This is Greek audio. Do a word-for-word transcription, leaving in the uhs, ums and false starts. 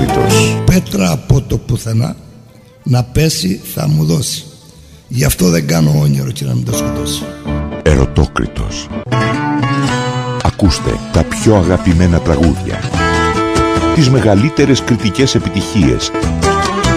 Ερωτόκριτος. Πέτρα από το πουθενά να πέσει θα μου δώσει. Γι' αυτό δεν κάνω όνειρο και να μην το σκοτώσει. Ερωτόκριτος. Ακούστε τα πιο αγαπημένα τραγούδια, τις μεγαλύτερες κριτικές επιτυχίες